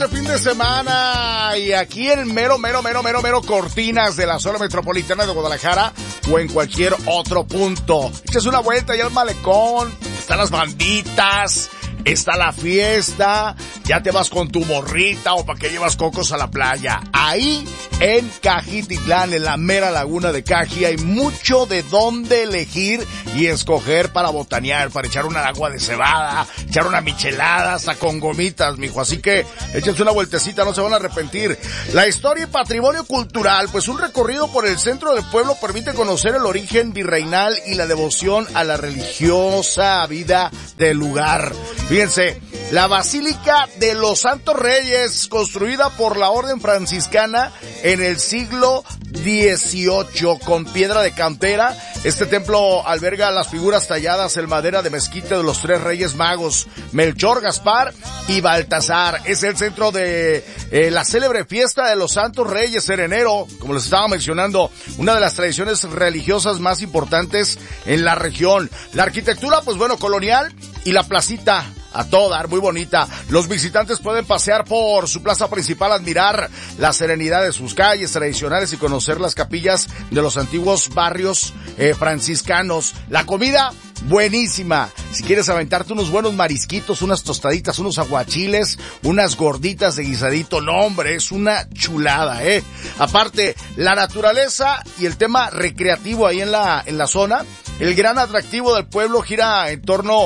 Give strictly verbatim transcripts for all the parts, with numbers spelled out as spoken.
Fin de semana y aquí en mero, mero, mero, mero, mero Cortinas de la zona metropolitana de Guadalajara o en cualquier otro punto. Echas una vuelta ya al malecón, están las banditas, está la fiesta, ya te vas con tu morrita o para que llevas cocos a la playa. Ahí en Cajititlán, en la mera laguna de Caji, hay mucho de dónde elegir y escoger para botanear, para echar una agua de cebada, echar una michelada, hasta con gomitas, mijo. Así que échense una vueltecita, no se van a arrepentir. La historia y patrimonio cultural, pues un recorrido por el centro del pueblo permite conocer el origen virreinal y la devoción a la religiosa vida del lugar. Fíjense, la Basílica de los Santos Reyes, construida por la Orden Franciscana en el siglo dieciocho con piedra de cantera. Este templo alberga las figuras talladas en madera de mezquite de los tres reyes magos, Melchor, Gaspar y Baltasar. Es el centro de eh, la célebre fiesta de los Santos Reyes en enero, como les estaba mencionando, una de las tradiciones religiosas más importantes en la región. La arquitectura, pues bueno, colonial, y la placita a todo dar, muy bonita. Los visitantes pueden pasear por su plaza principal, admirar la serenidad de sus calles tradicionales y conocer las capillas de los antiguos barrios eh, franciscanos. La comida, buenísima. Si quieres aventarte unos buenos marisquitos, unas tostaditas, unos aguachiles, unas gorditas de guisadito, no hombre, es una chulada, eh. Aparte, la naturaleza y el tema recreativo ahí en la, en la zona. El gran atractivo del pueblo gira en torno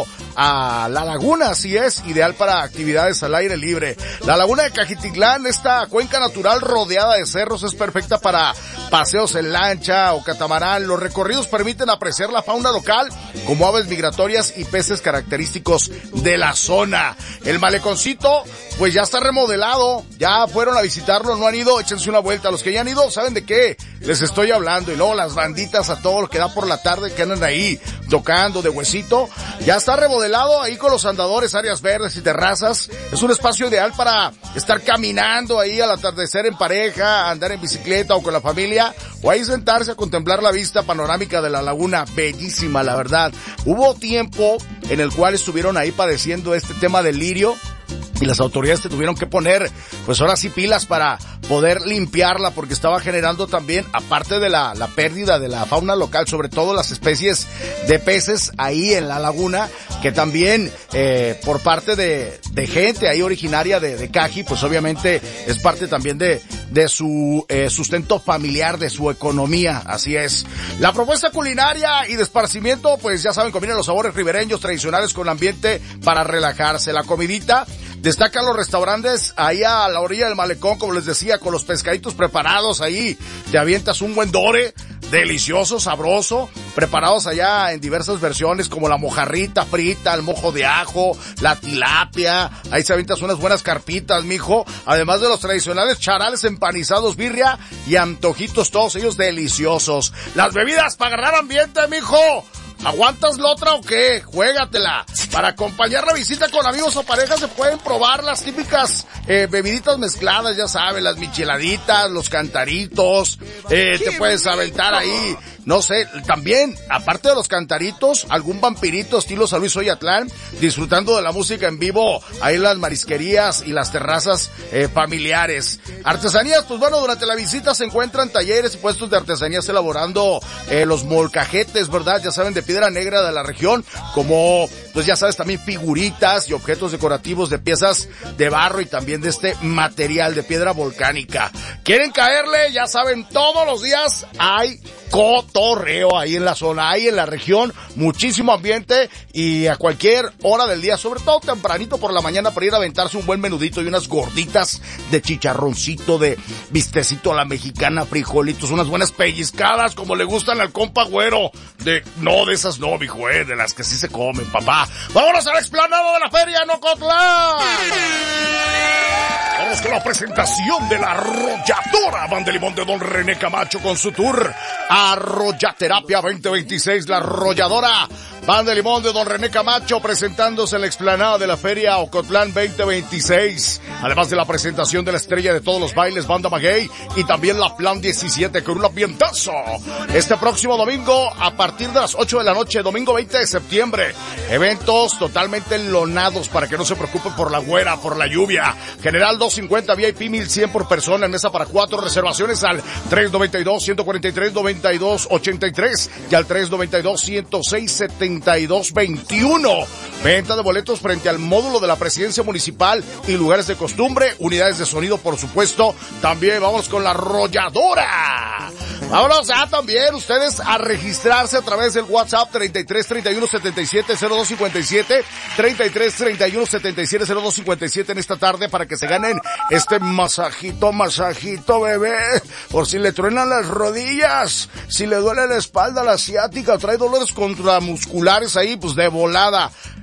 a la laguna, así es, ideal para actividades al aire libre. La laguna de Cajititlán, esta cuenca natural rodeada de cerros, es perfecta para paseos en lancha o catamarán. Los recorridos permiten apreciar la fauna local, como aves migratorias y peces característicos de la zona. El maleconcito, pues ya está remodelado, ya fueron a visitarlo, no han ido, échense una vuelta. Los que ya han ido, ¿saben de qué les estoy hablando? Y luego las banditas a todo lo que da por la tarde que andan ahí tocando de huesito, ya está remodelado ahí con los andadores, áreas verdes y terrazas. Es un espacio ideal para estar caminando ahí al atardecer en pareja, andar en bicicleta o con la familia, o ahí sentarse a contemplar la vista panorámica de la laguna. Bellísima, la verdad. Hubo tiempo en el cual estuvieron ahí padeciendo este tema del lirio, y las autoridades te tuvieron que poner, pues ahora sí, pilas para poder limpiarla, porque estaba generando también, aparte de la, la pérdida de la fauna local, sobre todo las especies de peces ahí en la laguna, que también, eh, por parte de, de gente ahí originaria de, de Caji, pues obviamente es parte también de, de su, eh, sustento familiar, de su economía, así es. La propuesta culinaria y de esparcimiento, pues ya saben, combinan los sabores ribereños tradicionales con ambiente para relajarse. La comidita, destacan los restaurantes ahí a la orilla del malecón, como les decía, con los pescaditos preparados ahí. Te avientas un buen dore, delicioso, sabroso, preparados allá en diversas versiones, como la mojarrita frita, el mojo de ajo, la tilapia. Ahí se avientas unas buenas carpitas, mijo. Además de los tradicionales charales empanizados, birria y antojitos, todos ellos deliciosos. Las bebidas para agarrar ambiente, mijo. ¿Aguantas la otra o qué? Juégatela. Para acompañar la visita con amigos o parejas se pueden probar las típicas eh, bebiditas mezcladas, ya saben, las micheladitas, los cantaritos, eh, te puedes aventar ahí, no sé, también, aparte de los cantaritos, algún vampirito estilo San Luis Oyatlán, disfrutando de la música en vivo, ahí en las marisquerías y las terrazas eh, familiares. Artesanías, pues bueno, durante la visita se encuentran talleres y puestos de artesanías elaborando eh, los molcajetes, ¿verdad? Ya saben, de piedra negra de la región, como, pues ya sabes, también figuritas y objetos decorativos de piezas de barro y también de este material de piedra volcánica. ¿Quieren caerle? Ya saben, todos los días hay cotorreo ahí en la zona, ahí en la región, muchísimo ambiente y a cualquier hora del día, sobre todo tempranito por la mañana, para ir a aventarse un buen menudito y unas gorditas de chicharroncito, de bistecito a la mexicana, frijolitos, unas buenas pellizcadas como le gustan al compa güero, de, no de esas no, mijo, eh, de las que sí se comen, papá. ¡Vámonos a la explanada de la feria en Ocotlán! Vamos con la presentación de la arrolladora Banda Limón de Don René Camacho con su tour Arrollaterapia veinte veintiséis, la arrolladora Pan de Limón de Don René Camacho presentándose en la explanada de la Feria Ocotlán veinte veintiséis. Además de la presentación de la estrella de todos los bailes, Banda Maguey, y también la Plan diecisiete con un ambientazo. Este próximo domingo a partir de las ocho de la noche, domingo veinte de septiembre. Eventos totalmente enlonados para que no se preocupen por la güera, por la lluvia. General doscientos cincuenta, V I P mil cien por persona, en mesa para cuatro. Reservaciones al tres noventa y dos, ciento cuarenta y tres, noventa y dos ochenta y tres y al tres noventa y dos, ciento seis, setenta y dos veintiuno. Venta de boletos frente al módulo de la Presidencia Municipal y lugares de costumbre, unidades de sonido, por supuesto. También vamos con la arrolladora. Vámonos ya también ustedes a registrarse a través del WhatsApp treinta y tres, treinta y uno, setenta y siete, cero dos cincuenta y siete, treinta y tres, treinta y uno, setenta y siete, cero dos cincuenta y siete en esta tarde para que se ganen este masajito, masajito, bebé, por si le truenan las rodillas, si le duele la espalda, la ciática, o trae dolores contramusculares ahí, pues de volada.